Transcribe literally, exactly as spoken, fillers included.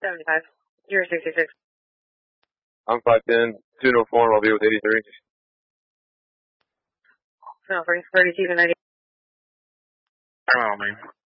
seventy-five. You're sixty-six. I'm five ten, two no four, I'll be with eighty-three. No, for thirty-two to ninety. Oh, man.